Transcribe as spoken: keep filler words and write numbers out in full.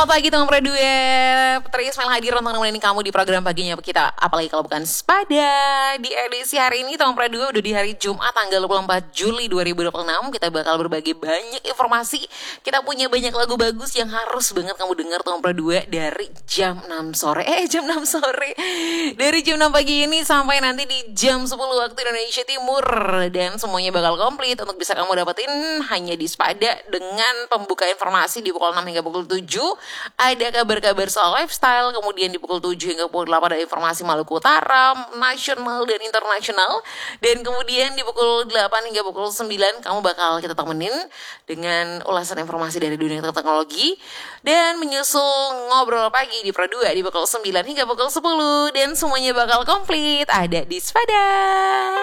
Selamat pagi teman Pradua. Putri Ismail hadir untuk nemenin kamu di program paginya kita. Apalagi kalau bukan Sepada. Di edisi hari ini teman Pradua udah di hari Jumat tanggal dua puluh empat Juli dua ribu dua puluh enam. Kita bakal berbagi banyak informasi. Kita punya banyak lagu bagus yang harus banget kamu dengar teman Pradua dari jam enam sore. Eh jam enam sore. Dari jam enam pagi ini sampai nanti di jam sepuluh waktu Indonesia Timur. Dan semuanya bakal komplit untuk bisa kamu dapetin hanya di Sepada dengan pembuka informasi di pukul enam hingga pukul tujuh. Ada kabar-kabar soal lifestyle, kemudian di pukul tujuh hingga pukul delapan ada informasi Maluku Utara, nasional dan internasional. Dan kemudian di pukul delapan hingga pukul sembilan kamu bakal kita temenin dengan ulasan informasi dari dunia teknologi. Dan menyusul ngobrol pagi di Pro dua di pukul sembilan hingga pukul sepuluh. Dan semuanya bakal komplit ada di Sepada.